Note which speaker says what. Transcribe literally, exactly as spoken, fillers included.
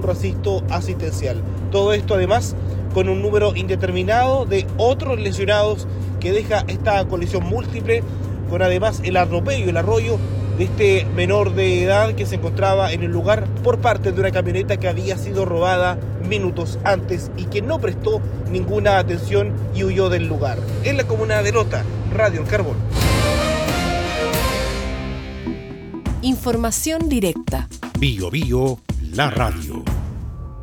Speaker 1: recinto asistencial. Todo esto además con un número indeterminado de otros lesionados que deja esta colisión múltiple, con además el atropello, el arroyo de este menor de edad que se encontraba en el lugar por parte de una camioneta que había sido robada minutos antes y que no prestó ninguna atención y huyó del lugar. En la comuna de Lota, Radio El Carbón.
Speaker 2: Información directa.
Speaker 3: Bio Bio, la radio.